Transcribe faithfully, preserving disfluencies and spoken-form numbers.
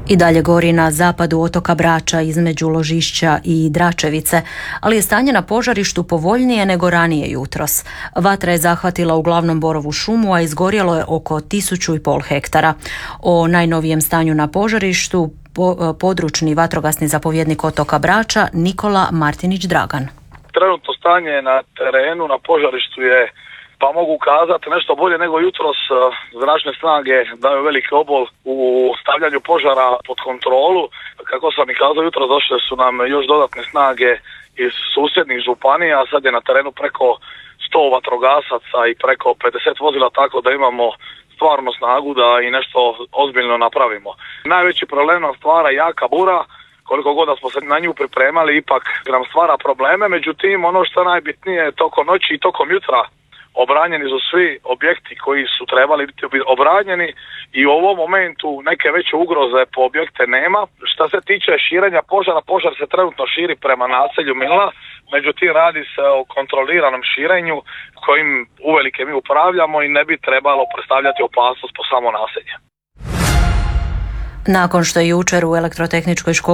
I dalje gori na zapadu otoka Brača između Ložišća i Dračevice, ali je stanje na požarištu povoljnije nego ranije jutros. Vatra je zahvatila uglavnom borovu šumu, a izgorjelo je oko tisuću i pol hektara. O najnovijem stanju na požarištu područni vatrogasni zapovjednik otoka Brača Nikola Martinić Dragan. Trenutno stanje na terenu na požarištu je, pa mogu kazati, nešto bolje nego jutros. Zračne snage daju veliki obol u stavljanju požara pod kontrolu. Kako sam i kazao, jutros došle su nam još dodatne snage iz susjednih županija. Sad je na terenu preko sto vatrogasaca i preko pedeset vozila, tako da imamo stvarno snagu da i nešto ozbiljno napravimo. Najveći problem nam stvara jaka bura. Koliko god da smo se na nju pripremali, ipak nam stvara probleme. Međutim, ono što je najbitnije, tokom noći i tokom jutra obranjeni su svi objekti koji su trebali biti obranjeni i u ovom momentu neke veće ugroze po objekte nema. Što se tiče širenja požara, požar se trenutno širi prema naselju Milna, međutim radi se o kontroliranom širenju kojim uvelike mi upravljamo i ne bi trebalo predstavljati opasnost po samo naselje. Nakon što je jučer u Elektrotehničkoj školi